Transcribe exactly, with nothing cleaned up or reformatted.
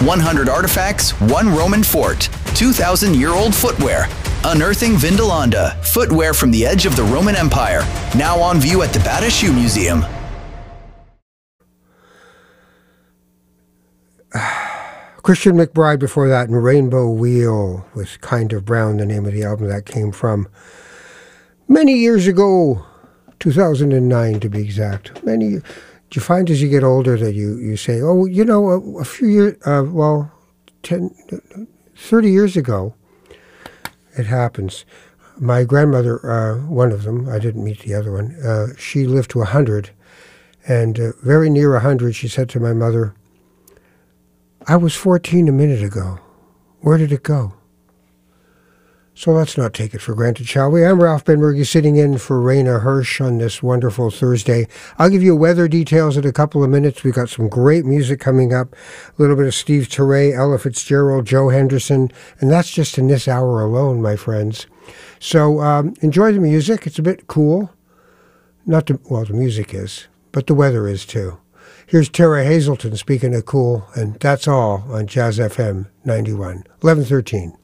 one hundred artifacts, one Roman fort, two thousand year old footwear. Unearthing Vindolanda, footwear from the edge of the Roman Empire. Now on view at the Bata Shoe Museum. Christian McBride before that, and Rainbow Wheel was Kind of Brown, the name of the album that came from. Many years ago, two thousand nine to be exact. Many. Do you find as you get older that you, you say, oh, you know, a, a few years, uh, well, ten, thirty years ago, it happens. My grandmother, uh, one of them, I didn't meet the other one, uh, she lived to one hundred, and uh, very near one hundred, she said to my mother, I was fourteen a minute ago. Where did it go? So let's not take it for granted, shall we? I'm Ralph Benmergui, sitting in for Raina Hirsch on this wonderful Thursday. I'll give you weather details in a couple of minutes. We've got some great music coming up. A little bit of Steve Turre, Ella Fitzgerald, Joe Henderson, and that's just in this hour alone, my friends. So um, enjoy the music. It's a bit cool. Not the, well, the music is, but the weather is too. Here's Tara Hazelton speaking of cool, and that's all on Jazz F M ninety-one, eleven thirteen.